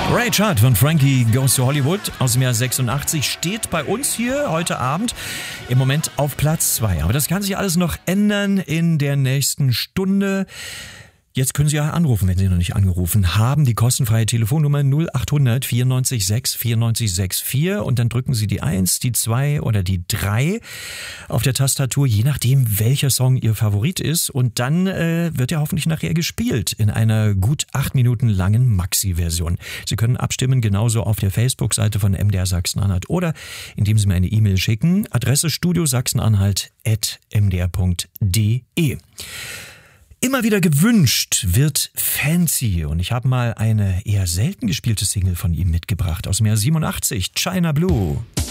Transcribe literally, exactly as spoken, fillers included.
Ray Charles von Frankie Goes to Hollywood aus dem Jahr sechsundachtzig steht bei uns hier heute Abend im Moment auf Platz zwei. Aber das kann sich alles noch ändern in der nächsten Stunde. Jetzt können Sie ja anrufen, wenn Sie noch nicht angerufen haben. Die kostenfreie Telefonnummer null acht hundert vierundneunzig sechs vierundneunzig sechs vier und dann drücken Sie die eins, die zwei oder die drei auf der Tastatur, je nachdem, welcher Song Ihr Favorit ist. Und dann äh, wird er hoffentlich nachher gespielt in einer gut acht Minuten langen Maxi-Version. Sie können abstimmen genauso auf der Facebook-Seite von M D R Sachsen-Anhalt oder indem Sie mir eine E-Mail schicken. Adresse studio sachsenanhalt at m d r punkt d e. Immer wieder gewünscht wird Fancy und ich habe mal eine eher selten gespielte Single von ihm mitgebracht aus dem Jahr siebenundachtzig, China Blue.